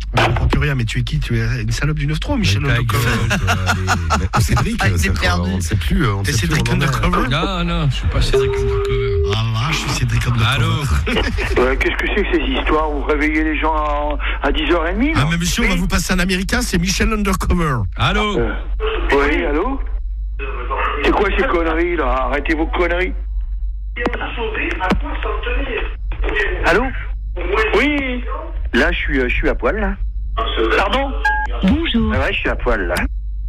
Je comprends plus rien, mais tu es qui? Tu es une salope du 9-3, Michel Undercover? Cédric, on ne sait plus. T'es Cédric Undercover? Non, je suis pas Cédric Undercover. Ah là, je suis Cédric Undercover. Allô? Qu'est-ce que c'est que ces histoires? Vous réveillez les gens à 10h30 là? Ah, mais monsieur, on va vous passer un américain, c'est Michel Undercover. Allô? Oui, allô? C'est quoi ces conneries là? Arrêtez vos conneries. Allô? Oui. Là, je suis à poil là. Pardon? Bonjour. Ah ouais, je suis à poil là.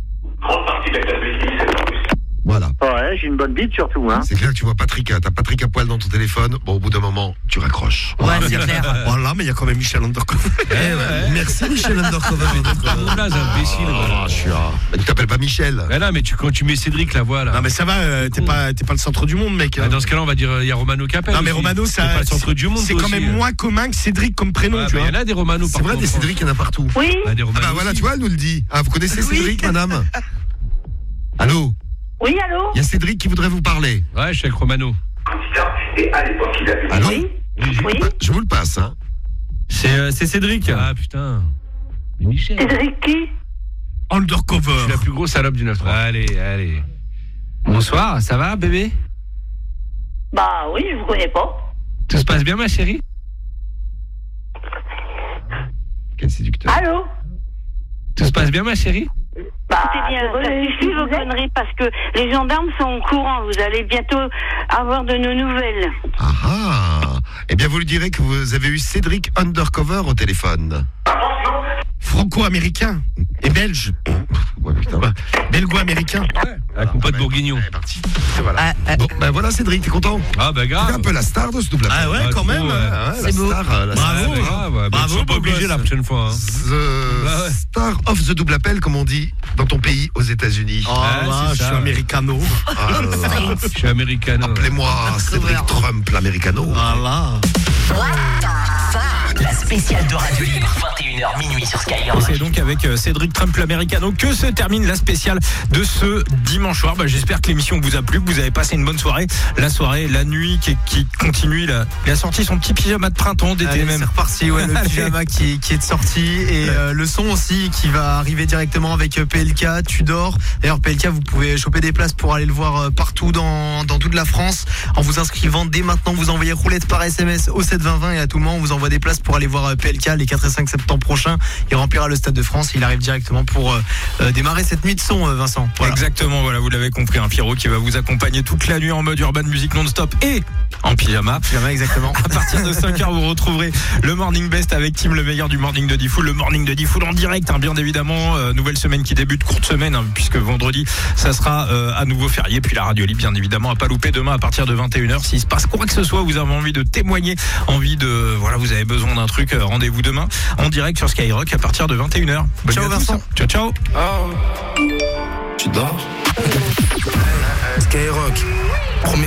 Voilà. Ouais, j'ai une bonne bite surtout, hein. C'est clair que tu vois Patrick, t'as Patrick à poil dans ton téléphone. Bon, au bout d'un moment, tu raccroches. Ouais, c'est clair. Voilà, mais il y a quand même Michel Undercover. Merci Michel Undercover. Mon blaze, imbécile. Tu t'appelles pas Michel? Mais non, mais quand tu mets Cédric, la voix là. Non, mais ça va, t'es pas le centre du monde, mec. Dans ce cas-là, on va dire, il y a Romano Capel. Non, mais Romano, c'est pas le centre du monde. c'est quand même moins commun que Cédric comme prénom, tu vois. Il y en a des Romano C'est vrai, des Cédric, il y en a partout. Oui. Des Romano. Ah bah voilà, tu vois, elle nous le dit. Ah, vous connaissez Cédric, madame? Allô? Oui, allô? Il y a Cédric qui voudrait vous parler. Ouais, je suis avec Romano. Et à l'époque, il a vu. Allô? Oui. Oui. Je vous le passe, hein. C'est Cédric. Ah putain. Mais Michel. Cédric qui? Undercover. Je suis la plus grosse salope du 9-3. Allez. Bonsoir, ça va, bébé? Bah oui, je vous connais pas. Tout se passe bien, ma chérie? Quel séducteur. Allô? Tout se passe bien, ma chérie? Bah, c'est bien, ça suffit vos conneries parce que les gendarmes sont au courant. Vous allez bientôt avoir de nos nouvelles. Ah. Eh bien, vous lui direz que vous avez eu Cédric Undercover au téléphone. Franco-américain et belge. Ouais, putain. Belgo-américain. La compote bourguignon. Elle est partie. Et voilà. Bon, ben voilà, Cédric, t'es content? Ah bah T'es grave. un peu la star de ce double appel. Ah ouais, quand même. C'est beau. La Bravo. Bravo. Ils sont pas obligés la prochaine fois. The Star of the double appel, comme on dit dans ton pays, aux États-Unis. Oh là, je suis americano. Ah, là, là. Je suis américain. Appelez-moi Cédric Trump, l'americano. Voilà. La spéciale de Radio Libre, 21h minuit sur Skyrock. C'est donc avec Cédric Trump l'americano que se termine la spéciale de ce dimanche soir. J'espère que l'émission vous a plu, que vous avez passé une bonne soirée. La nuit qui continue. Il a sorti son petit pyjama de printemps, d'été même. C'est reparti, ouais, le Allez. pyjama qui est de sortie et le son aussi qui va arriver directement avec PLK, Tudor. D'ailleurs PLK, vous pouvez choper des places pour aller le voir partout dans toute la France en vous inscrivant dès maintenant. Vous envoyez roulette par SMS au 72020 et à tout moment on vous envoie des places pour aller voir PLK les 4 et 5 septembre prochains. Il remplira le Stade de France. Il arrive directement pour démarrer cette nuit de son, Vincent. Voilà. Exactement, voilà, vous l'avez compris, un Pierrot qui va vous accompagner toute la nuit en mode urban music non-stop et en pyjama. Pyjama, exactement. À partir de 5h, vous retrouverez le Morning Best avec Tim, le meilleur du Morning de Diffoul. Le Morning de Diffoul en direct, bien évidemment. Nouvelle semaine qui débute, courte semaine, puisque vendredi, ça sera à nouveau férié. Puis la radio libre, bien évidemment, à pas louper demain à partir de 21h. S'il se passe quoi que ce soit, vous avez envie de témoigner, vous avez besoin d'un truc, rendez-vous demain en direct sur Skyrock à partir de 21h. Bonne Ciao nuit à tous. Vincent. Ciao. Tu dors? Skyrock. Premier